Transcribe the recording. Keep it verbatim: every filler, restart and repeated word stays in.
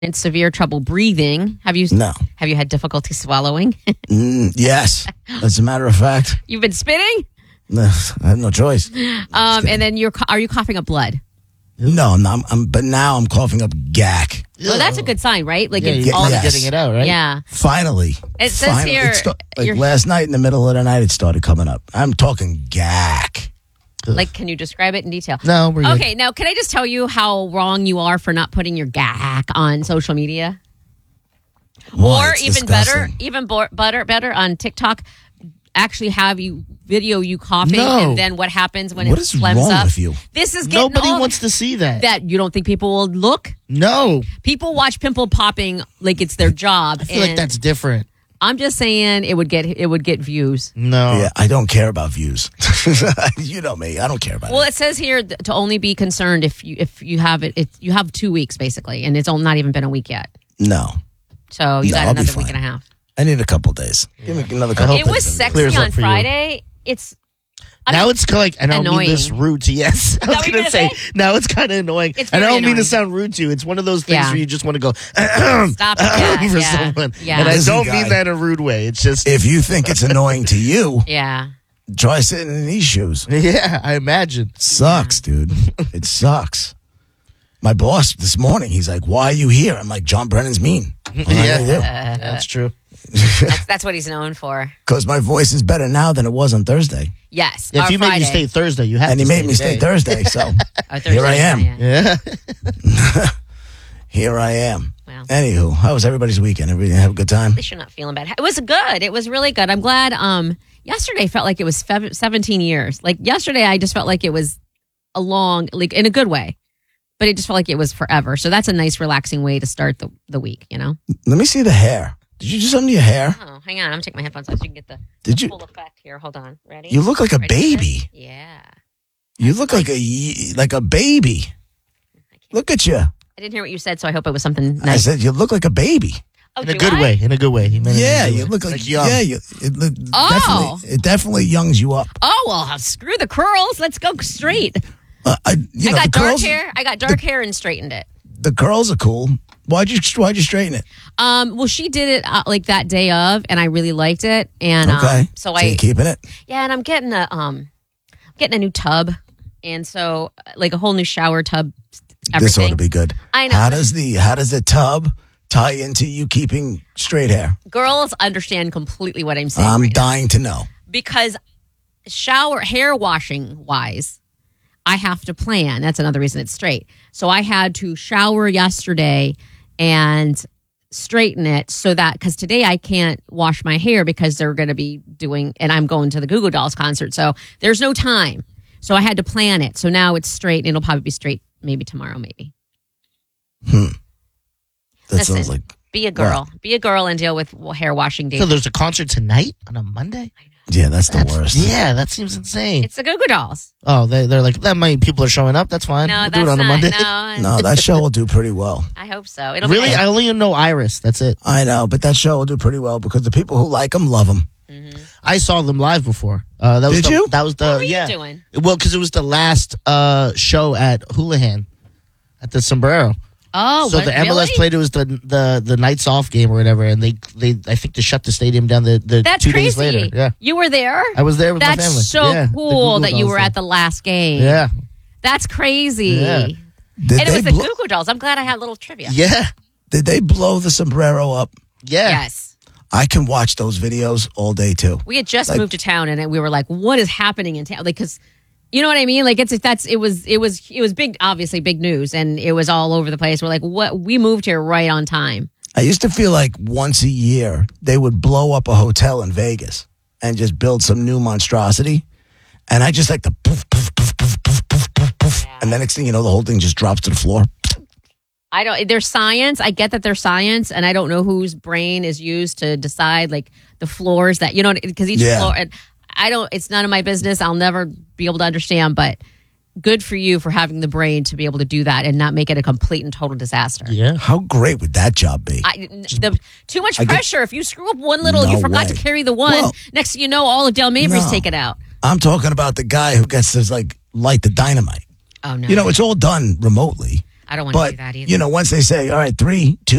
and severe trouble breathing. Have you? No. Have you had difficulty swallowing? mm, yes. As a matter of fact. You've been spitting? I have no choice. Um, and then you're are you coughing up blood? No, no I'm, I'm, but now I'm coughing up gack. Well, that's a good sign, right? Like Yeah, it's you're all yes. getting it out, right? Yeah. Finally. It says Finally. here, It sta- like you're- last night in the middle of the night, it started coming up. I'm talking gack. Like, can you describe it in detail? No, we're good. Okay, now can I just tell you how wrong you are for not putting your gack on social media? Why? Or It's even better, disgusting. even bo- better, better on TikTok, actually have you video you coughing, No. and then what happens when What it is phlegms wrong up? with you? This is getting Nobody all wants to see that. that. You don't think people will look? No. People watch pimple popping like it's their job. I feel like and that's different. I'm just saying it would get it would get views. No. Yeah, I don't care about views. You know me. I don't care about Well, it. it says here th- to only be concerned if you if you have it. it you have two weeks basically, and it's all not even been a week yet. No. So you No, got I'll be another week fine. and a half. I need a couple days. Give me another couple It days. was sexy clears up on for you. Friday. It's I Now mean, it's kind of like, and I don't annoying. mean this rude to yes. I was that what going you're to say, gonna say? now it's kind of annoying. It's And I very don't mean to annoying. sound rude to you. It's one of those things Yeah. where you just want to go, Stop it. Yeah, for yeah, someone. yeah. And I Listen, don't guy. mean that in a rude way. It's just, If you think it's annoying to you, yeah. try sitting in these shoes. yeah, I imagine. Sucks, dude. It sucks. My boss this morning, he's like, "Why are you here?" I'm like, "John Brennan's mean." Yeah, that's true. That's, that's what he's known for. Because my voice is better now than it was on Thursday. Yes. If or you made Friday. me stay Thursday, you have And to he made me today. stay Thursday, so Oh, Thursday, here I am. yeah. Yeah. here I am. Wow. Anywho, how was everybody's weekend? Everybody have a good time? At least you're not feeling bad. It was good. It was really good. I'm glad. Um, yesterday felt like it was fev- seventeen years. Like yesterday, I just felt like it was a long, like in a good way, but it just felt like it was forever. So that's a nice, relaxing way to start the, the week. You know. Let me see the hair. Did you do something to your hair? Oh, hang on. I'm gonna take my headphones off so you can get the, Did the you- full effect here. Hold on. Ready? You look like a Ready for this? baby. Yeah. You look like a ye- like a baby. Look at you. I didn't hear what you said, so I hope it was something I nice. said you look like a baby. Oh, In a do good I? way. In a good way. He meant it in a Yeah, good you way. look like, young. yeah. You, it look, Oh. definitely, it definitely youngs you up. Oh well, screw the curls. Let's go straight. Uh, I, you I know, got the dark curls, hair. I got dark hair and straightened it. The curls are cool. Why'd you Why'd you straighten it? Um, well, she did it uh, like that day of, and I really liked it. And Okay, um, so I, you keeping it. yeah, and I'm getting a um, I'm getting a new tub, and so uh, like a whole new shower tub. Everything. This ought to be good. I know. How does the How does the tub tie into you keeping straight hair? Girls understand completely what I'm saying I'm right now. dying to know. Because shower hair washing wise, I have to plan. That's another reason it's straight. So I had to shower yesterday and straighten it so that because today I can't wash my hair because they're going to be doing and I'm going to the Goo Goo Dolls concert, so there's no time. So I had to plan it. So now it's straight. And it'll probably be straight maybe tomorrow, maybe. That Listen, sounds like Be a girl. Be a girl and deal with hair washing days. So there's a concert tonight on a Monday? yeah. That's the worst. Yeah, that seems insane. It's the Goo Goo Dolls. Oh, they, they're like, that many people are showing up. That's fine. No, we'll that's do it on not. a Monday. No, No, that show will do pretty well. I hope so. It'll Really? Be I only know Iris. That's it. I know, but that show will do pretty well because the people who like them love them. I saw them live before. Uh, that was Did the, you? That was the What were you yeah. doing? Well, because it was the last uh, show at Houlihan at the Sombrero. Oh, so what, the M L S really? played. It was the the the nights off game or whatever, and they they I think they shut the stadium down the, the That's two crazy. days later. Yeah, You were there? I was there with That's my family. so Yeah, the cool Google that you Dolls were thing. at the last game. Yeah, That's crazy. Yeah. Did And it they was the blo- Goo Goo Dolls. I'm glad I had a little trivia. yeah, Did they blow the sombrero up? yeah. Yes. I can watch those videos all day too. We had just Like- moved to town and we were like, what is happening in town? Like, because you know what I mean? Like, it's that's it was it was it was big, obviously big news, and it was all over the place. We're like, what? We moved here right on time. I used to feel like once a year they would blow up a hotel in Vegas and just build some new monstrosity. And I just like the poof, poof, poof, poof, poof, poof, poof, poof. And then next thing you know, the whole thing just drops to the floor. I don't. There's science. I get that there's science, and I don't know whose brain is used to decide like the floors that you know because each Yeah. floor. And I don't. It's none of my business. I'll never be able to understand. But good for you for having the brain to be able to do that and not make it a complete and total disaster. Yeah. How great would that job be? I, the, too much I get- pressure. If you screw up one little, No you forgot way. to carry the one. Well- next thing you know, all of Del Mabry's No. taken out. I'm talking about the guy who gets to like light the dynamite. Oh no! You know, it's all done remotely. I don't want to But do that either. you know, once they say, all right, three, two.